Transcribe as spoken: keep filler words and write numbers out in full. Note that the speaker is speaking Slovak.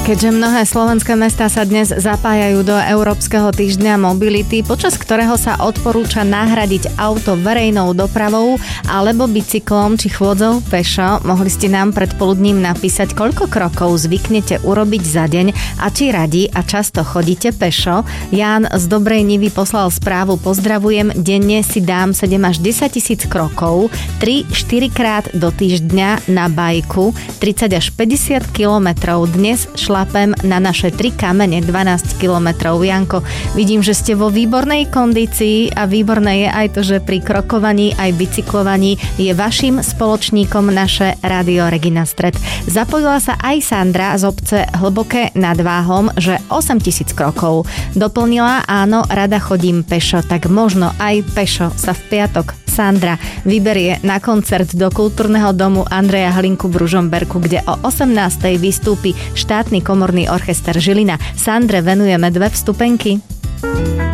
Keďže mnohé slovenské mestá sa dnes zapájajú do Európskeho týždňa mobility, počas ktorého sa odporúča nahradiť auto verejnou dopravou alebo bicyklom či chôdzou pešo, mohli ste nám predpoludním napísať, koľko krokov zvyknete urobiť za deň a či radi a často chodíte pešo. Ján z Dobrej Nivy poslal správu: pozdravujem, denne si dám sedem až desať tisíc krokov, tri štyri krát do týždňa na bajku, tridsať až päťdesiat kilometrov. Dnes šlapem na naše tri kamene dvanásť kilometrov. Janko, vidím, že ste vo výbornej kondícii a výborné je aj to, že pri krokovaní aj bicyklovaní je vašim spoločníkom naše Rádio Regina Stred. Zapojila sa aj Sandra z obce Hlboké nad Váhom, že osem tisíc krokov. Doplnila, áno, rada chodím pešo, tak možno aj pešo sa v piatok Sandra vyberie na koncert do Kultúrneho domu Andreja Hlinku v Ružomberku, kde o osemnástej vystúpi štátny komorný orchester Žilina. Sandre venujeme dve vstupenky.